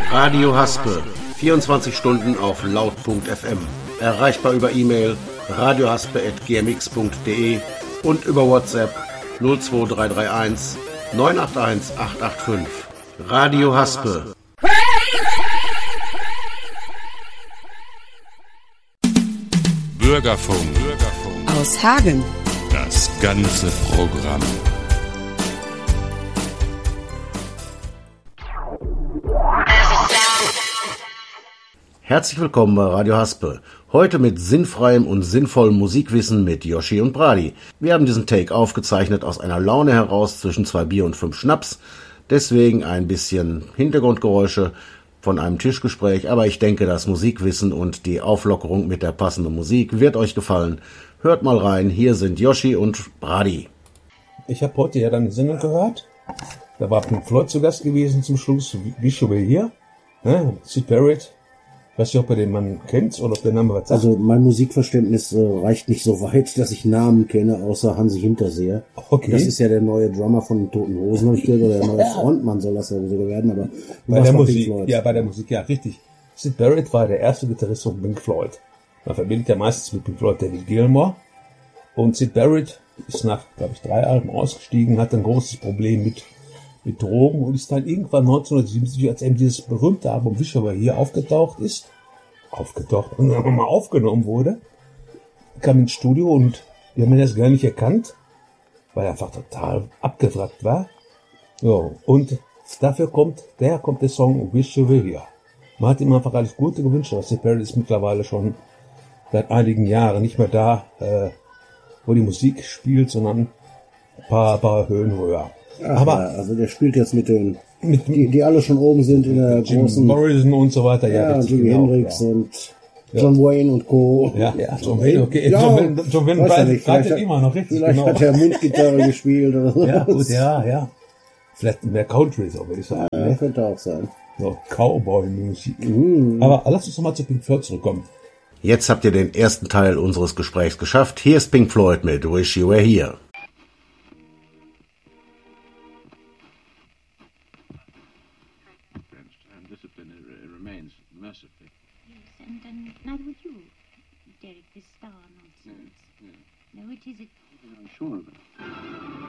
Radio Haspe, 24 Stunden auf laut.fm. Erreichbar über E-Mail radiohaspe@gmx.de und über WhatsApp 02331 981 885. Radio Haspe. Bürgerfunk. Aus Hagen. Das ganze Programm. Herzlich willkommen bei Radio Haspe. Heute mit sinnfreiem und sinnvollem Musikwissen mit Yoshi und Brady. Wir haben diesen Take aufgezeichnet aus einer Laune heraus zwischen 2 Bier und 5 Schnaps. Deswegen ein bisschen Hintergrundgeräusche von einem Tischgespräch. Aber ich denke, das Musikwissen und die Auflockerung mit der passenden Musik wird euch gefallen. Hört mal rein. Hier sind Yoshi und Brady. Ich habe heute ja dann eine Sendung gehört. Da war Pink Floyd zu Gast gewesen zum Schluss. Wie schon hier. Syd Barrett. Ich weiß nicht, ob ihr den Mann kennt oder ob der Name was sagt. Also mein Musikverständnis reicht nicht so weit, dass ich Namen kenne, außer Hansi Hinterseher. Okay. Das ist ja der neue Drummer von den Toten Hosen, habe ich gehört, oder der neue Frontmann soll das ja sogar werden, aber bei der Musik, bei der Musik, ja, richtig. Syd Barrett war der erste Gitarrist von Pink Floyd. Man verbindet ja meistens mit Pink Floyd David Gilmour. Und Syd Barrett ist nach, glaube ich, 3 Alben ausgestiegen, hat ein großes Problem mit Drogen und ist dann irgendwann 1977, als eben dieses berühmte Album Wish You Were Here und dann mal aufgenommen wurde, kam ins Studio und die haben ihn das gar nicht erkannt, weil er einfach total abgewrackt war. So, und dafür kommt der Song Wish You Were Here. Man hat ihm einfach alles Gute gewünscht, aber Syd Barrett ist mittlerweile schon seit einigen Jahren nicht mehr da, wo die Musik spielt, sondern ein paar Höhen höher. Aber ja, also der spielt jetzt mit den, die alle schon oben sind in der Jim großen Morrison und so weiter. Ja, und Jimi Hendrix und Ja. John Wayne und Co. Ja, John Wayne, okay. Ja, John Wayne reitet immer noch richtig. Vielleicht hat er Mundgitarre gespielt oder so. Ja, gut, ja. Vielleicht mehr Country, so würde ich sagen. Ja, könnte auch sein. So, Cowboy-Musik. Aber lass uns nochmal zu Pink Floyd zurückkommen. Jetzt habt ihr den ersten Teil unseres Gesprächs geschafft. Hier ist Pink Floyd mit Wish You Were Here. And neither would you, Derek, this star nonsense. No, it is. I'm sure of it.